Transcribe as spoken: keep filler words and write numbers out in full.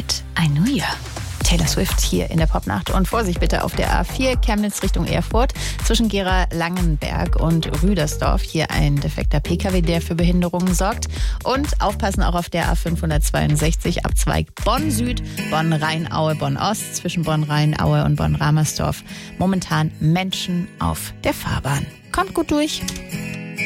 Tonight I Knew Ya. Taylor Swift hier in der Popnacht. Und Vorsicht bitte auf der A vier Chemnitz Richtung Erfurt zwischen Gera Langenberg und Rüdersdorf. Hier ein defekter P K W, der für Behinderungen sorgt. Und aufpassen auch auf der A fünfhundertzweiundsechzig Abzweig Bonn Süd, Bonn Rheinaue, Bonn Ost zwischen Bonn Rheinaue und Bonn Ramersdorf. Momentan Menschen auf der Fahrbahn. Kommt gut durch.